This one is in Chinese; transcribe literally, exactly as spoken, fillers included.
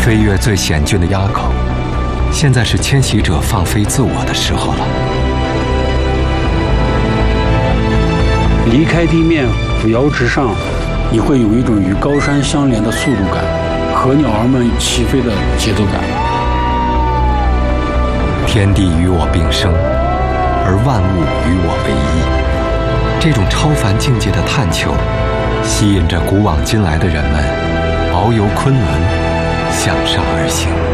飞越最险峻的垭口，现在是迁徙者放飞自我的时候了。 离开地面，扶摇直上，你会有一种与高山相连的速度感和鸟儿们起飞的节奏感。 天地与我并生，而万物与我为一。这种超凡境界的探求，吸引着古往今来的人们遨游昆仑，向上而行。